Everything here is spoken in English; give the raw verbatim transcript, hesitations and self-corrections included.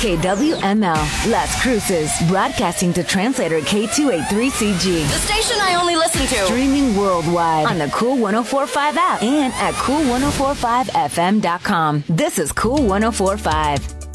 K W M L, Las Cruces, broadcasting to translator K two eighty-three C G. The station I only listen to. Streaming worldwide on the Cool ten forty-five app and at cool ten forty-five F M dot com. This is Cool ten forty-five.